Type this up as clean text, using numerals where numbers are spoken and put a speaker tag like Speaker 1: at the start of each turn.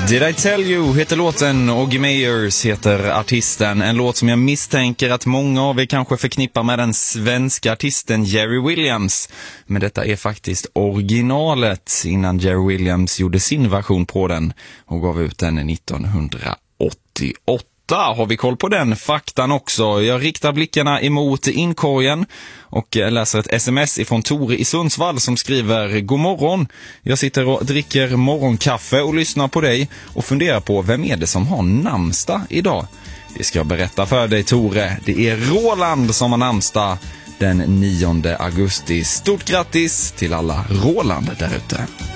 Speaker 1: Did I Tell You heter låten och Oggy Mayers heter artisten. En låt som jag misstänker att många av er kanske förknippar med den svenska artisten Jerry Williams. Men detta är faktiskt originalet innan Jerry Williams gjorde sin version på den och gav ut den 1988. Har vi koll på den faktan också. Jag riktar blickarna emot inkorgen och läser ett sms ifrån Tore i Sundsvall som skriver: God morgon, jag sitter och dricker morgonkaffe och lyssnar på dig och funderar på vem är det som har namnsdag idag. Det ska jag berätta för dig, Tore. Det är Roland som har namnsdag den 9 augusti. Stort grattis till alla Roland där ute.